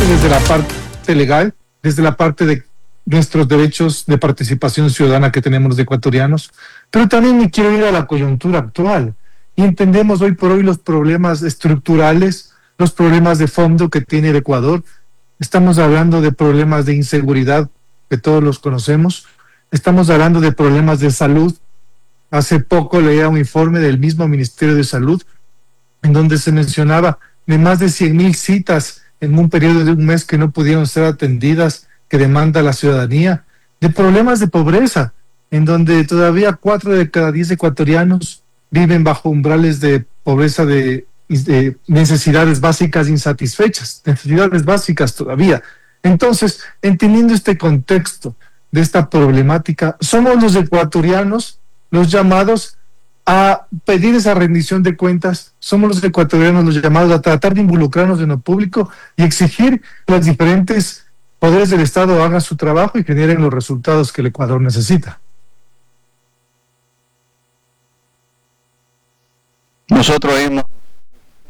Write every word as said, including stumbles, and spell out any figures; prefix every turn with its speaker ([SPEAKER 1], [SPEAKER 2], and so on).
[SPEAKER 1] desde la parte legal, desde la parte de nuestros derechos de participación ciudadana que tenemos los ecuatorianos, pero también me quiero ir a la coyuntura actual. Y entendemos hoy por hoy los problemas estructurales, los problemas de fondo que tiene el Ecuador. Estamos hablando de problemas de inseguridad, que todos los conocemos. Estamos hablando de problemas de salud. Hace poco leía un informe del mismo Ministerio de Salud, en donde se mencionaba de más de cien mil citas en un periodo de un mes que no pudieron ser atendidas, que demanda la ciudadanía, de problemas de pobreza, en donde todavía cuatro de cada diez ecuatorianos viven bajo umbrales de pobreza de, de necesidades básicas insatisfechas, necesidades básicas todavía. Entonces, entendiendo este contexto de esta problemática, somos los ecuatorianos los llamados a pedir esa rendición de cuentas, somos los ecuatorianos los llamados a tratar de involucrarnos en lo público y exigir que los diferentes poderes del Estado hagan su trabajo y generen los resultados que el Ecuador necesita.
[SPEAKER 2] Nosotros hemos